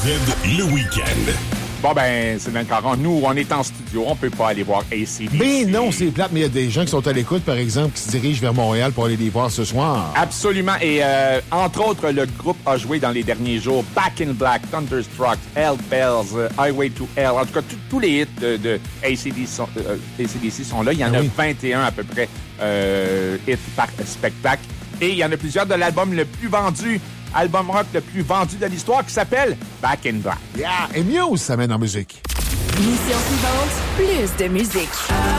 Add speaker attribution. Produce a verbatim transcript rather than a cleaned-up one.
Speaker 1: Z, le week-end.
Speaker 2: Bon, ben, c'est Sylvain Caron. Nous, on est en studio. On peut pas aller voir A C D C.
Speaker 3: Mais non, c'est plate, mais il y a des gens qui sont à l'écoute, par exemple, qui se dirigent vers Montréal pour aller les voir ce soir.
Speaker 2: Absolument. Et euh, entre autres, le groupe a joué dans les derniers jours Back in Black, Thunderstruck, Hell Bells, uh, Highway to Hell. En tout cas, tous les hits de, de A C D C sont, euh, A C D C sont là. Il y en
Speaker 3: ah
Speaker 2: a
Speaker 3: oui.
Speaker 2: vingt et un à peu près euh, hits par spectacle. Et il y en a plusieurs de l'album le plus vendu, album rock le plus vendu de l'histoire, qui s'appelle Back in Black.
Speaker 3: Yeah! Et Muse s'amène en musique.
Speaker 4: Mission suivante, plus de musique.